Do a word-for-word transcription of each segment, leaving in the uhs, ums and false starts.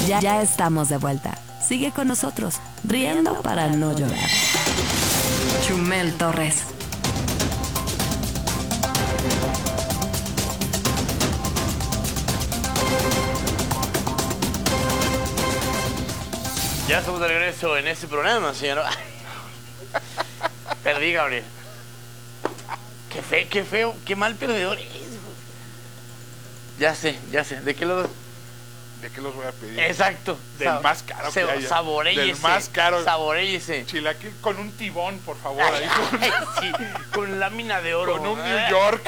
Ya, ya estamos de vuelta. Sigue con nosotros, riendo para no llorar. Chumel Torres. Ya estamos de regreso en este programa, señor. Perdí, Gabriel. Qué feo, qué feo, qué mal perdedor es. Ya sé, ya sé. ¿De qué los...? ¿De qué los voy a pedir? Exacto. Del Sa más caro se, que haya. Saboréyese. Del más caro. Saboréyese. Chilaquil con un tibón, por favor. Ahí con... Sí, con lámina de oro. Con un New York.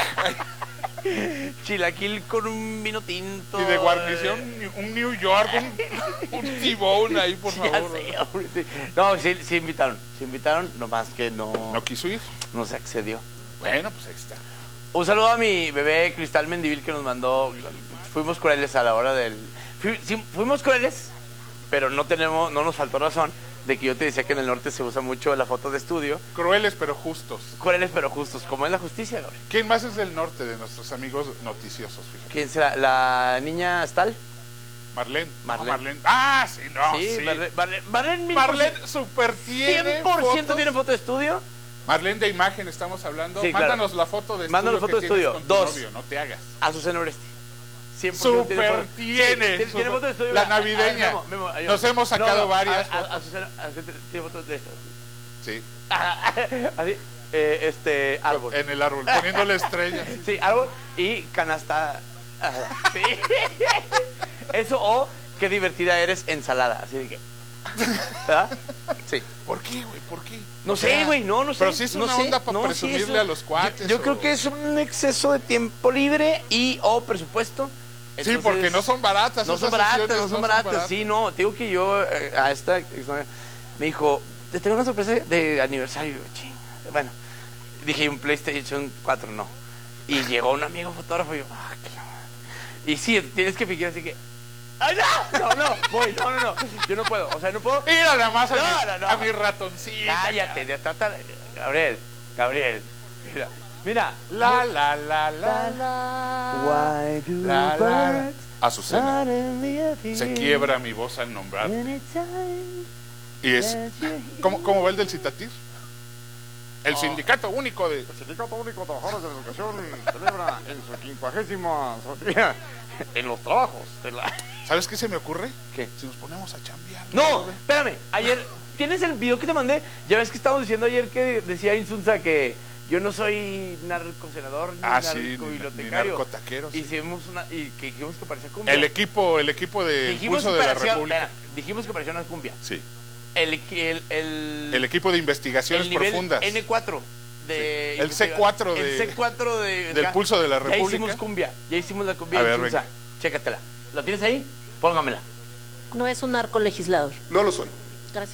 Chilaquil con un vino tinto. Y de guarnición, un New York, un, un tibón ahí, por Ya favor. sé, hombre, sí. No, sí, sí invitaron. Sí invitaron, nomás que no... ¿No quiso ir? No se accedió. Bueno, pues ahí está. Un saludo a mi bebé Cristal Mendivil que nos mandó. Fuimos crueles a la hora del... Fu, sí, fuimos crueles, pero no tenemos, no nos faltó razón de que yo te decía que en el norte se usa mucho la foto de estudio. Crueles pero justos. Crueles pero justos, como es la justicia, Gabriel. ¿Quién más es del norte de nuestros amigos noticiosos? Fíjate. ¿Quién será? ¿La niña Stal? Marlene. Marlene. No, Marlene. Ah, sí, no, Sí, sí. Marlene, Marlene, Marlene, Marlene super tiene cien por ciento fotos. tiene foto de estudio. Marlene de imagen estamos hablando. Sí, claro. Mándanos la foto de estudio. Mándanos foto que de estudio. tienes con tu Dos. novio, no te hagas. Azucena Oresti. cien por ciento Super foto. tiene. Sí, tiene, super- tiene foto de estudio. La A- a- navideña. Memo, Memo, ayúdame. Nos hemos sacado No, no, varias a- a- fotos. Azucena, Azucena tiene fotos de estas. Sí. Así, eh, este, árbol. En el árbol, poniéndole estrellas. Sí, árbol y canasta. Ajá, sí. Eso o qué divertida eres ensalada. Así de que. ¿Verdad? Sí. ¿Por qué, güey? ¿Por qué? No O sé, sea, güey, no, no sé. Pero sí es no una sé, onda para no, sí, presumirle eso- a los cuates. Yo, yo o- creo que es un exceso de tiempo libre y o presupuesto. Sí, Entonces, porque no son baratas. No son esas baratas, sesiones no son baratas. Sí, no, te digo que yo eh, a esta exnovia me dijo, te tengo una sorpresa de aniversario. Ching. Bueno, dije un PlayStation cuatro, no. Y llegó un amigo fotógrafo y yo, ah, qué la madre. Y sí, tienes que fingir así que, ¡ay, no! No, no, voy, no, no, no. Yo no puedo, o sea, no puedo. Mira nada más a, No, mi, no, no. a mi ratoncito. Cállate, ya está tan... Gabriel, Gabriel, mira, mira. La, la, la, la, la. Why do La, la. birds Azucena. suddenly appear Se quiebra mi voz al nombrar. anytime Y es. that you're here? ¿Cómo, cómo va el del Citatir? El Oh. sindicato único de. El Sindicato Único de Trabajadores de la Educación celebra en su quincuagésima día en los trabajos de la... ¿Sabes qué se me ocurre? ¿Qué? Si nos ponemos a chambear. No, güey. espérame, ayer, ¿tienes el video que te mandé? Ya ves que estábamos diciendo ayer que decía Insunza que yo no soy narcosenador ni Ah, sí, ni, narcobibliotecario. ni narcotaquero. sí. Hicimos una, y que dijimos que parecía cumbia. El equipo, el equipo de dijimos Pulso que de la parecía, República. espera, dijimos que parecía una cumbia. Sí. El, el, el, El equipo de investigaciones el nivel profundas. N cuatro de Sí. El C cuatro de- el C cuatro de del Pulso de la Ya República. hicimos cumbia, ya hicimos la cumbia A de ver, Insunza. venga. Chécatela. ¿La tienes ahí? Póngamela. No es un narcolegislador. No lo son.